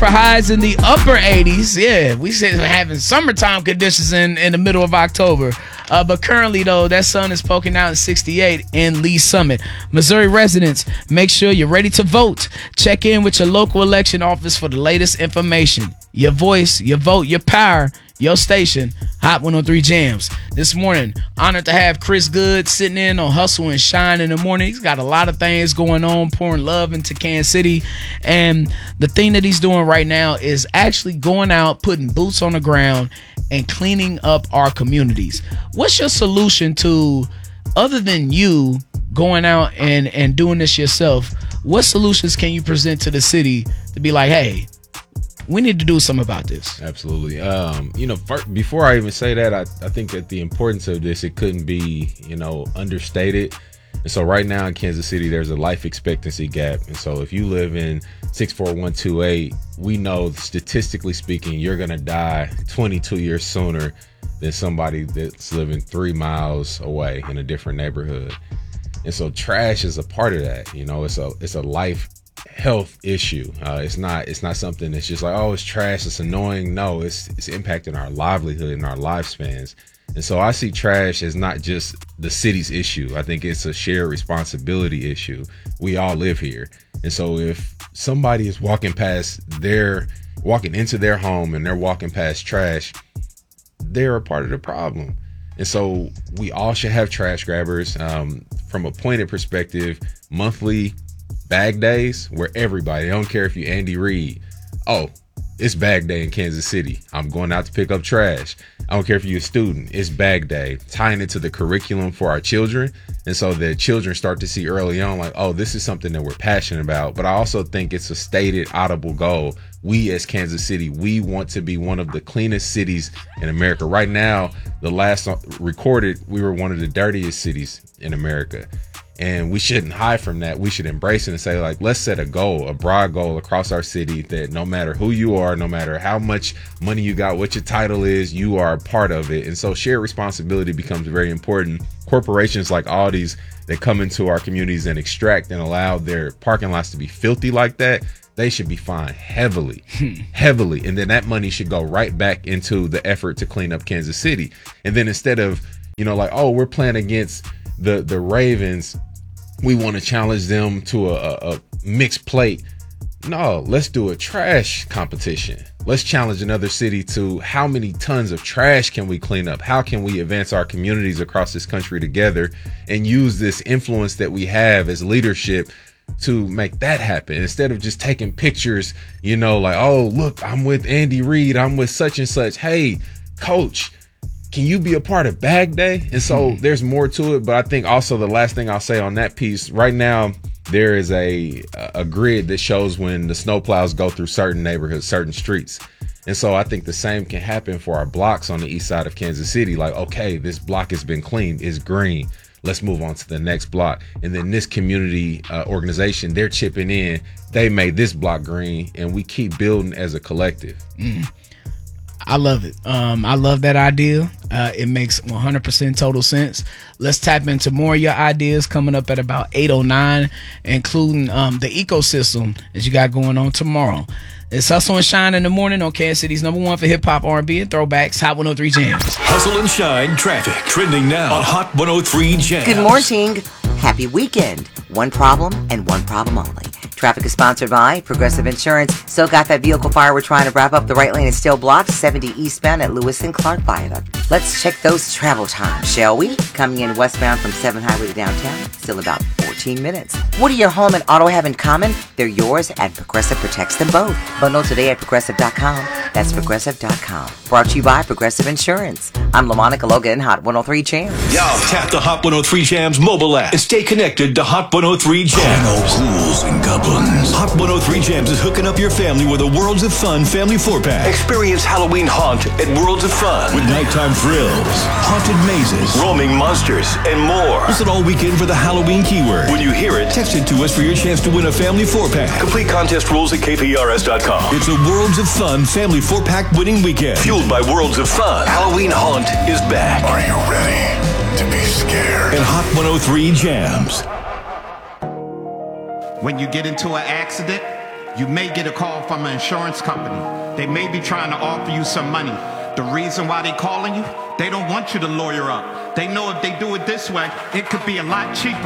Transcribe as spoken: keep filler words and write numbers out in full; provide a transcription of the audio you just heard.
for highs in the upper eighties. Yeah, we said we're having summertime conditions in, in the middle of October. Uh, but currently, though, that sun is poking out in sixty-eight in Lee Summit. Missouri residents, make sure you're ready to vote. Check in with your local election office for the latest information. Your voice, your vote, your power, your station, Hot one oh three Jams. This morning, honored to have Chris Good sitting in on Hustle and Shine in the morning. He's got a lot of things going on, pouring love into Kansas City. And the thing that he's doing right now is actually going out, putting boots on the ground, and cleaning up our communities. What's your solution to, other than you going out and, and doing this yourself, what solutions can you present to the city to be like, hey, we need to do something about this? Absolutely. Um, you know, for, before I even say that, I, I think that the importance of this, it couldn't be, you know, understated. And so right now in Kansas City, there's a life expectancy gap. And so if you live in six four one two eight, we know statistically speaking, you're going to die twenty-two years sooner than somebody that's living three miles away in a different neighborhood. And so trash is a part of that. You know, it's a it's a life health issue. Uh, it's not it's not something that's just like, oh, it's trash, it's annoying. No, it's it's impacting our livelihood and our lifespans. And so I see trash as not just the city's issue. I think it's a shared responsibility issue. We all live here. And so if somebody is walking past their walking into their home and they're walking past trash, they're a part of the problem. And so we all should have trash grabbers. Um, from a pointed perspective, monthly bag days where everybody, I don't care if you Andy Reid, oh, it's bag day in Kansas City, I'm going out to pick up trash. I don't care if you're a student, it's bag day, tying it to the curriculum for our children. And so the children start to see early on, like, oh, this is something that we're passionate about. But I also think it's a stated, audible goal. We as Kansas City, we want to be one of the cleanest cities in America. Right now, the last recorded, we were one of the dirtiest cities in America. And we shouldn't hide from that. We should embrace it and say, like, let's set a goal, a broad goal across our city that no matter who you are, no matter how much money you got, what your title is, you are a part of it. And so shared responsibility becomes very important. Corporations like Aldi's that come into our communities and extract and allow their parking lots to be filthy like that, they should be fined heavily, heavily. And then that money should go right back into the effort to clean up Kansas City. And then instead of, you know, like, oh, we're playing against the the Ravens, we want to challenge them to a, a, a mixed plate. No, let's do a trash competition. Let's challenge another city to how many tons of trash can we clean up? How can we advance our communities across this country together and use this influence that we have as leadership to make that happen, instead of just taking pictures, you know, like, oh, look, I'm with Andy Reid, I'm with such and such. Hey, coach, can you be a part of bag day? And so there's more to it. But I think also the last thing I'll say on that piece, right now, there is a a grid that shows when the snowplows go through certain neighborhoods, certain streets. And so I think the same can happen for our blocks on the east side of Kansas City. Like, okay, this block has been cleaned, it's green. Let's move on to the next block. And then this community uh, organization, they're chipping in. They made this block green, and we keep building as a collective. Mm. I love it. Um, I love that idea. Uh, it makes one hundred percent total sense. Let's tap into more of your ideas coming up at about eight oh nine, including um, the ecosystem that you got going on tomorrow. It's Hustle and Shine in the morning on Kansas City's number one for hip hop, R and B, and throwbacks, Hot one oh three Jams. Hustle and Shine traffic trending now on Hot one oh three Jams. Good morning. Happy weekend. One problem and one problem only. Traffic is sponsored by Progressive Insurance. Still got that vehicle fire we're trying to wrap up. The right lane is still blocked. seventy eastbound at Lewis and Clark Viaduct. Let's check those travel times, shall we? Coming in westbound from seventh Highway to downtown, still about fourteen minutes. What do your home and auto have in common? They're yours, and Progressive protects them both. Bundle today at Progressive dot com. That's Progressive dot com. Brought to you by Progressive Insurance. I'm LaMonica Logan, Hot one oh three Jams. Yo, tap the Hot one oh three Jams mobile app and stay connected to Hot one oh three Jams. Ghouls and goblins. Hot one oh three Jams is hooking up your family with a Worlds of Fun family four-pack. Experience Halloween Haunt at Worlds of Fun with nighttime thrills, haunted mazes, roaming monsters, and more. Listen all weekend for the Halloween keyword. When you hear it, text it to us for your chance to win a family four-pack. Complete contest rules at K P R S dot com. It's a Worlds of Fun family four-pack winning weekend. Fueled by Worlds of Fun, Halloween Haunt is back. Are you ready to be scared? And Hot one oh three Jams. When you get into an accident, You may get a call from an insurance company. They may be trying to offer you some money. The reason why they calling you, they don't want you to lawyer up. They know if they do it this way, it could be a lot cheaper.